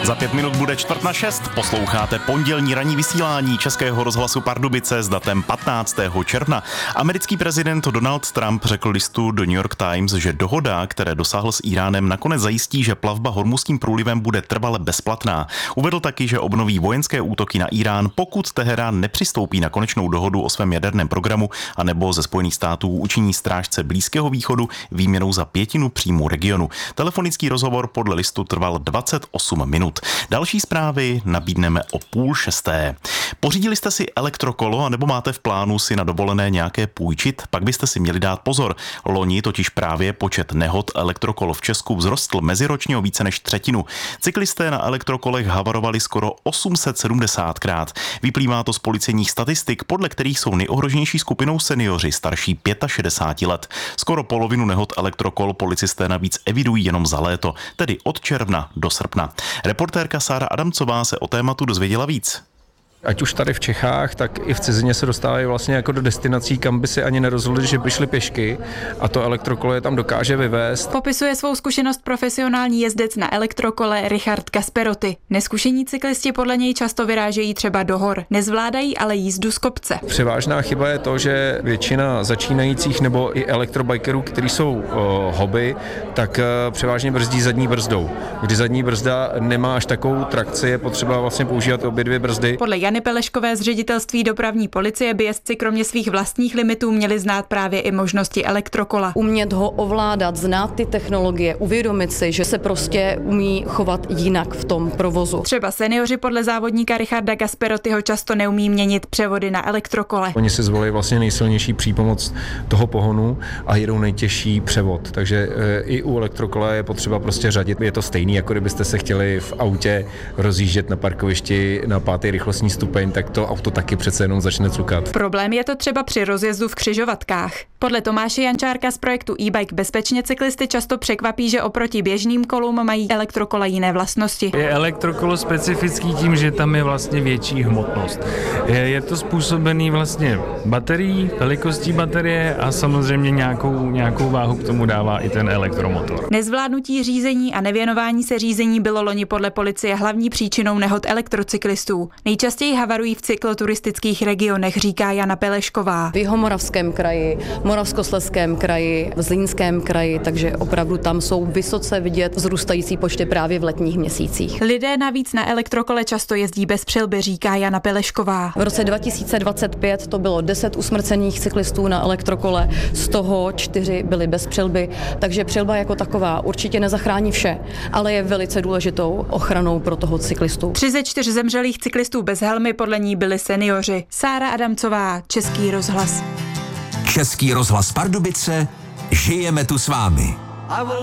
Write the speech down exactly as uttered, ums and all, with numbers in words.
Za pět minut bude čtvrt na šest. Posloucháte pondělní ranní vysílání Českého rozhlasu Pardubice s datem patnáctého června. Americký prezident Donald Trump řekl listu do New York Times, že dohoda, které dosáhl s Íránem, nakonec zajistí, že plavba Hormuzským průlivem bude trvale bezplatná. Uvedl taky, že obnoví vojenské útoky na Írán, pokud Teherán nepřistoupí na konečnou dohodu o svém jaderném programu, anebo ze Spojených států učiní strážce Blízkého východu výměnou za pětinu příjmu regionu. Telefonický rozhovor podle listu trval dvacet osm minut. Další zprávy nabídneme o půl šesté. Pořídili jste si elektrokolo anebo máte v plánu si na dovolené nějaké půjčit? Pak byste si měli dát pozor. Loni totiž právě počet nehod elektrokol v Česku vzrostl meziročně o více než třetinu. Cyklisté na elektrokolech havarovali skoro osm set sedmdesátkrát. Vyplývá to z policejních statistik, podle kterých jsou nejohroženější skupinou seniori starší šedesáti pěti let. Skoro polovinu nehod elektrokol policisté navíc evidují jenom za léto, tedy od června do srpna. Reportérka Sára Adamcová se o tématu dozvěděla víc. Ať už tady v Čechách, tak i v cizině se dostávají vlastně jako do destinací, kam by si ani nerozhodli, že by šli pěšky, a to elektrokolo je tam dokáže vyvést. Popisuje svou zkušenost profesionální jezdec na elektrokole Richard Gasperotti. Neskušení cyklisti podle něj často vyrážejí třeba do hor, nezvládají ale jízdu z kopce. Převážná chyba je to, že většina začínajících nebo i elektrobikerů, kteří jsou o, hobby, tak o, převážně brzdí zadní brzdou. Kdy zadní brzda nemá až takovou trakci, je potřeba vlastně používat obě dvě brzdy. Podle Jany Peleškové z ředitelství dopravní policie by jezdci kromě svých vlastních limitů měli znát právě i možnosti elektrokola. Umět ho ovládat, znát ty technologie, uvědomit si, že se prostě umí chovat jinak v tom provozu. Třeba seniori podle závodníka Richarda Gasperottiho často neumí měnit převody na elektrokole. Oni si zvolí vlastně nejsilnější přípomoc toho pohonu a jedou nejtěžší převod. Takže e, i u elektrokola je potřeba prostě řadit. Je to stejný, jako kdybyste se chtěli v autě rozjíždět na parkovišti na pátý rychlostní stupeň, tak to auto taky přece jenom začne cukat. Problém je to třeba při rozjezdu v křižovatkách. Podle Tomáše Jančárka z projektu e-bike bezpečně cyklisty často překvapí, že oproti běžným kolům mají elektrokola jiné vlastnosti. Je elektrokolo specifický tím, že tam je vlastně větší hmotnost. Je, je to způsobený vlastně baterií, velikostí baterie a samozřejmě nějakou, nějakou váhu k tomu dává i ten elektromotor. Nezvládnutí řízení a nevěnování se řízení bylo loni podle policie hlavní příčinou nehod elektrocyklistů. Nejčastěji havarují v cykloturistických regionech, říká Jana Pelešková. V Jihomoravském kraji, Moravskoslezském kraji, v Zlínském kraji, takže opravdu tam jsou vysoce vidět vzrůstající počty právě v letních měsících. Lidé navíc na elektrokole často jezdí bez přilby, říká Jana Pelešková. V roce dva tisíce dvacet pět to bylo deset usmrcených cyklistů na elektrokole, z toho čtyři byly bez přilby, takže přilba jako taková určitě nezachrání vše, ale je velice důležitou ochranou pro toho cyklistu. Tři ze čtyř zemřelých cyklistů bez helmy podle ní byli seniori. Sára Adamcová, Český rozhlas. Český rozhlas Pardubice, žijeme tu s vámi.